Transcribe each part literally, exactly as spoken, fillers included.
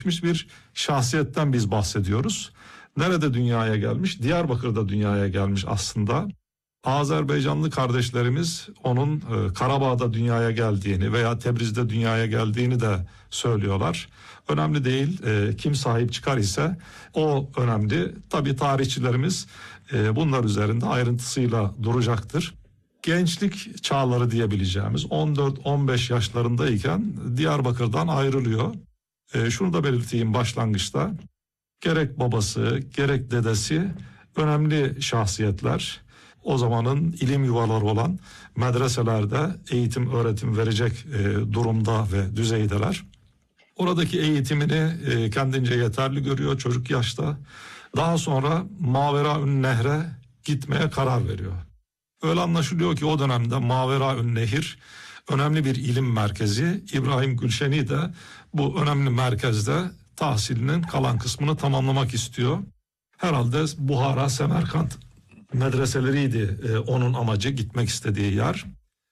bir şahsiyetten biz bahsediyoruz. Nerede dünyaya gelmiş? Diyarbakır'da dünyaya gelmiş aslında. Azerbaycanlı kardeşlerimiz onun e, Karabağ'da dünyaya geldiğini veya Tebriz'de dünyaya geldiğini de söylüyorlar. Önemli değil, e, kim sahip çıkar ise o önemli. Tabii tarihçilerimiz e, bunlar üzerinde ayrıntısıyla duracaktır. Gençlik çağları diyebileceğimiz on dört on beş yaşlarındayken Diyarbakır'dan ayrılıyor. E, şunu da belirteyim başlangıçta. Gerek babası gerek dedesi önemli şahsiyetler. O zamanın ilim yuvaları olan medreselerde eğitim öğretim verecek e, durumda ve düzeydeler. Oradaki eğitimini e, kendince yeterli görüyor çocuk yaşta. Daha sonra Maveraün Nehre gitmeye karar veriyor. Öyle anlaşılıyor ki o dönemde Maveraün Nehir önemli bir ilim merkezi. İbrahim Gülşeni de bu önemli merkezde tahsilinin kalan kısmını tamamlamak istiyor. Herhalde Buhara, Semerkant medreseleriydi e, onun amacı, gitmek istediği yer.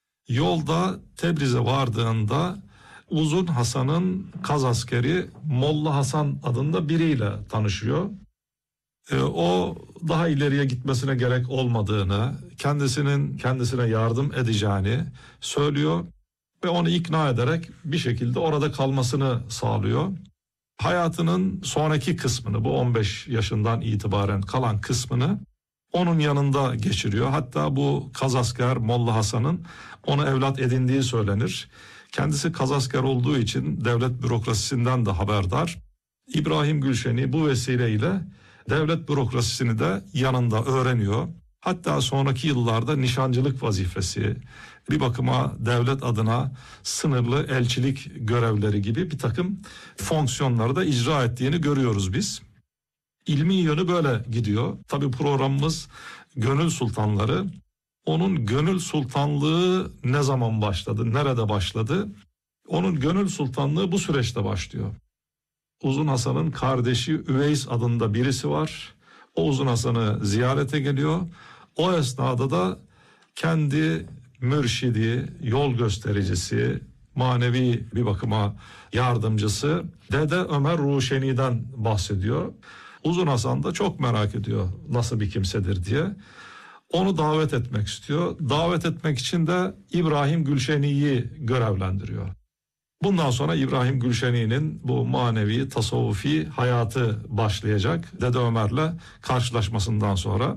Yolda Tebriz'e vardığında Uzun Hasan'ın kaz askeri Molla Hasan adında biriyle tanışıyor. E, o daha ileriye gitmesine gerek olmadığını, kendisinin kendisine yardım edeceğini söylüyor ve onu ikna ederek bir şekilde orada kalmasını sağlıyor. Hayatının sonraki kısmını, bu on beş yaşından itibaren kalan kısmını onun yanında geçiriyor. Hatta bu kazasker Molla Hasan'ın onu evlat edindiği söylenir. Kendisi kazasker olduğu için devlet bürokrasisinden de haberdar. İbrahim Gülşeni bu vesileyle devlet bürokrasisini de yanında öğreniyor. Hatta sonraki yıllarda nişancılık vazifesi, bir bakıma devlet adına sınırlı elçilik görevleri gibi bir takım fonksiyonları da icra ettiğini görüyoruz biz. İlmi yönü böyle gidiyor. Tabii programımız Gönül Sultanları. Onun Gönül Sultanlığı ne zaman başladı, nerede başladı? Onun Gönül Sultanlığı bu süreçte başlıyor. Uzun Hasan'ın kardeşi Üveys adında birisi var. O Uzun Hasan'ı ziyarete geliyor. O esnada da kendi mürşidi, yol göstericisi, manevi bir bakıma yardımcısı Dede Ömer Ruşeni'den bahsediyor. Uzun Hasan da çok merak ediyor nasıl bir kimsedir diye. Onu davet etmek istiyor. Davet etmek için de İbrahim Gülşeni'yi görevlendiriyor. Bundan sonra İbrahim Gülşeni'nin bu manevi, tasavvufi hayatı başlayacak. Dede Ömer'le karşılaşmasından sonra.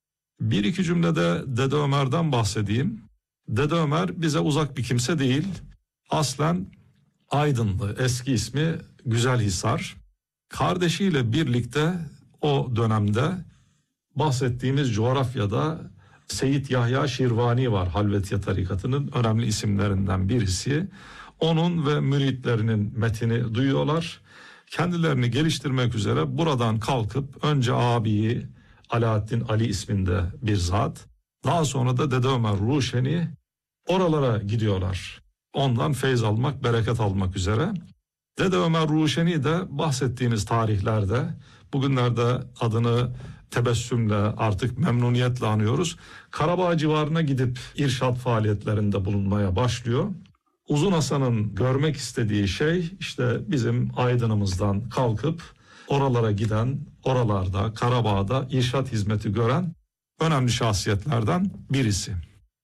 Bir iki cümlede Dede Ömer'den bahsedeyim. Dede Ömer bize uzak bir kimse değil. Aslen Aydınlı, eski ismi Güzelhisar. Kardeşiyle birlikte o dönemde bahsettiğimiz coğrafyada Seyyid Yahya Şirvani var. Halvetiye tarikatının önemli isimlerinden birisi. Onun ve müritlerinin metini duyuyorlar. Kendilerini geliştirmek üzere buradan kalkıp önce abiyi Alaaddin Ali isminde bir zat, daha sonra da Dede Ömer Ruşeni oralara gidiyorlar. Ondan feyz almak, bereket almak üzere. Dede Ömer Ruşeni de bahsettiğiniz tarihlerde, bugünlerde adını tebessümle, artık memnuniyetle anıyoruz. Karabağ civarına gidip irşad faaliyetlerinde bulunmaya başlıyor. Uzun Hasan'ın görmek istediği şey işte bizim Aydın'ımızdan kalkıp oralara giden, oralarda Karabağ'da irşad hizmeti gören önemli şahsiyetlerden birisi.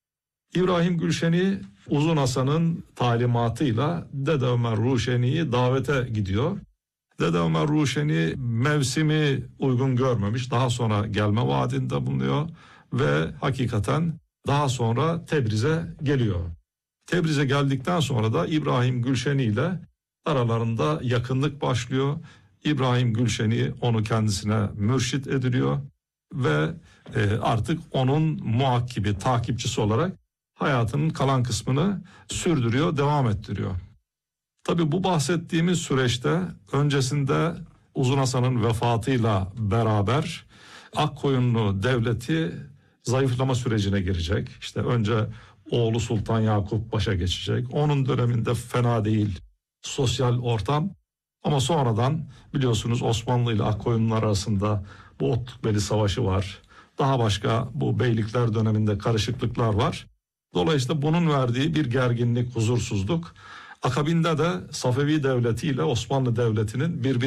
İbrahim Gülşeni Uzun Hasan'ın talimatıyla Dede Ömer Ruşeni'yi davete gidiyor. Dede Ömer Ruşeni mevsimi uygun görmemiş, daha sonra gelme vaadinde bulunuyor ve hakikaten daha sonra Tebriz'e geliyor. Tebriz'e geldikten sonra da İbrahim Gülşeni ile aralarında yakınlık başlıyor. İbrahim Gülşeni onu kendisine mürşit ediliyor ve e, artık onun muhakkibi, takipçisi olarak hayatının kalan kısmını sürdürüyor, devam ettiriyor. Tabii bu bahsettiğimiz süreçte öncesinde Uzun Hasan'ın vefatıyla beraber Akkoyunlu devleti zayıflama sürecine girecek. İşte önce oğlu Sultan Yakup başa geçecek. Onun döneminde fena değil sosyal ortam. Ama sonradan biliyorsunuz Osmanlı ile Akkoyunlular arasında bu Otlukbeli Savaşı var. Daha başka bu beylikler döneminde karışıklıklar var. Dolayısıyla bunun verdiği bir gerginlik, huzursuzluk. Akabinde de Safevi Devleti ile Osmanlı Devleti'nin birbirine